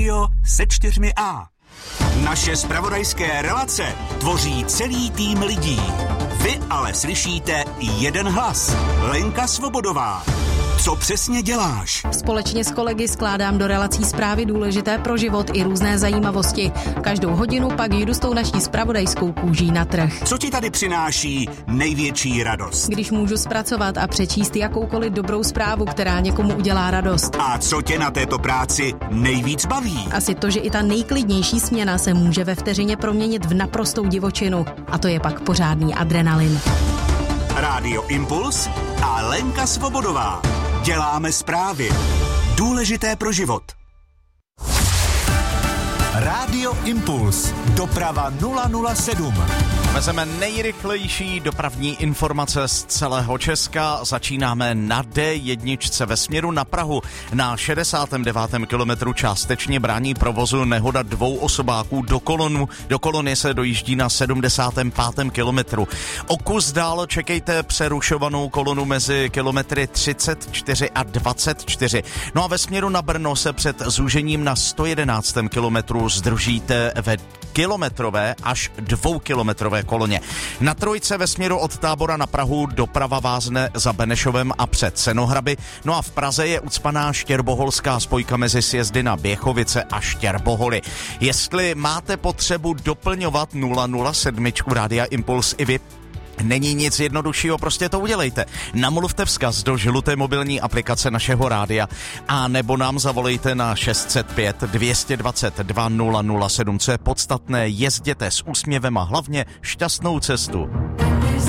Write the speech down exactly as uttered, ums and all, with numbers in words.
Rádio se čtyřmi A. Naše zpravodajské relace tvoří celý tým lidí. Vy ale slyšíte jeden hlas. Lenka Svobodová. Co přesně děláš? Společně s kolegy skládám do relací zprávy důležité pro život i různé zajímavosti. Každou hodinu pak jdu s tou naší zpravodajskou kůží na trh. Co ti tady přináší největší radost? Když můžu zpracovat a přečíst jakoukoliv dobrou zprávu, která někomu udělá radost. A co tě na této práci nejvíc baví? Asi to, že i ta nejklidnější směna se může ve vteřině proměnit v naprostou divočinu. A to je pak pořádný adrenalin. Rádio Impuls a Lenka Svobodová. Děláme zprávy. Důležité pro život. Rádio Impuls. Doprava nula nula sedm. Vezeme nejrychlejší dopravní informace z celého Česka. Začínáme na D jedna ve směru na Prahu. Na šedesátém devátém kilometru částečně brání provozu nehoda dvou osobáků do kolonu. Do kolony se dojíždí na sedmdesátém pátém kilometru. O kus dál čekejte přerušovanou kolonu mezi kilometry třicet čtyři a dvacet čtyři. No a ve směru na Brno se před zúžením na sto jedenáctém kilometru zdržíte ve kilometrové až dvoukilometrové koloně. Na trojce ve směru od Tábora na Prahu doprava vázne za Benešovem a před Senohraby. No a v Praze je ucpaná štěrboholská spojka mezi sjezdy na Běchovice a Štěrboholy. Jestli máte potřebu doplňovat nula nula sedm Rádia Impuls i vy, není nic jednoduššího, prostě to udělejte. Namluvte vzkaz do žluté mobilní aplikace našeho rádia a nebo nám zavolejte na šest set pět dvě stě dvacet dva nula nula sedm. Co je podstatné, jezděte s úsměvem a hlavně šťastnou cestu.